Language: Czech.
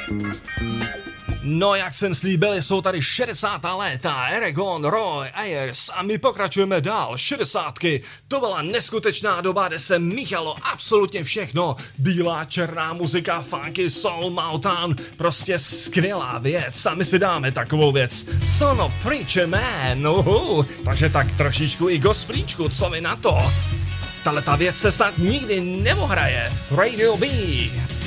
No, jak jsem slíbil, jsou tady 60. léta, Eragon, Roy, Ayers a my pokračujeme dál, 60. To byla neskutečná doba, kde se míchalo absolutně všechno. Bílá, černá muzika, funky, soul, Motown, prostě skvělá věc. A my si dáme takovou věc. Son of Preacher Man, takže tak trošičku i gospelíčku, co vy na to? Tahle ta věc se snad nikdy neohraje. Radio B.